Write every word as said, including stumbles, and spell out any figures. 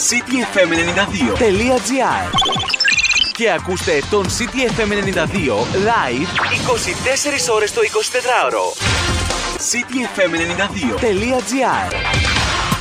cityfm ενενήντα δύο τελεία gr και ακούστε τον cityfm ενενήντα δύο live είκοσι τέσσερις ώρες το εικοσιτετράωρο. cityfm ενενήντα δύο τελεία gr